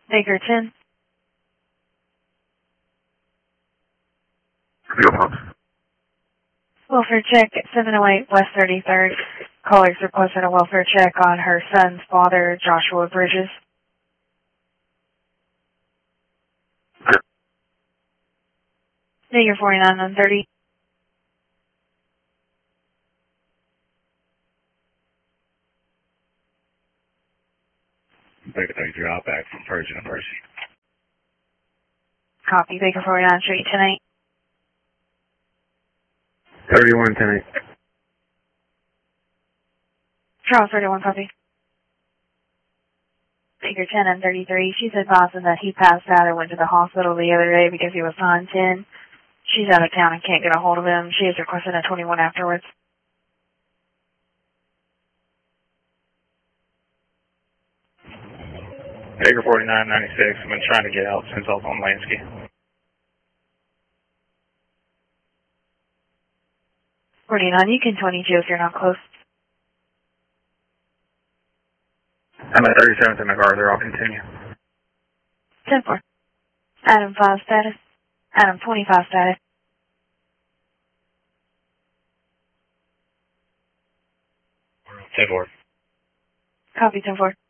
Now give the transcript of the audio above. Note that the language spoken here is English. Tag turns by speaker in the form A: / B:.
A: Baker 10. Welfare check at 708 West 33rd. Caller's requesting a welfare check on her son's father, Joshua Bridges. Figure 49 on 30.
B: Baker 33 out back from First University.
A: Copy. Baker 49 Street 10-8.
B: 31 10-8.
A: Charles 31, copy. Baker 10 and 33. She's advising that he passed out and went to the hospital the other day because he was 910. She's out of town and can't get a hold of him. She is requesting a 21 afterwards.
B: Baker 4996. I've been trying to get out since I was on Lansky.
A: You can 22 if you're not close.
B: I'm at 37th and MacArthur. I'll continue.
A: 10-4. Adam 5 status. Adam 25 status.
B: 10-4.
A: Copy 10-4.